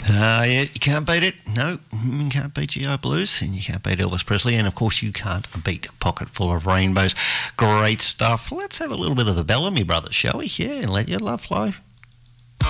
Yeah, you can't beat it. No, you can't beat GI Blues, and you can't beat Elvis Presley, and of course you can't beat Pocket Full of Rainbows. Great stuff. Let's have a little bit of the Bellamy Brothers, shall we? Yeah, and let your love flow.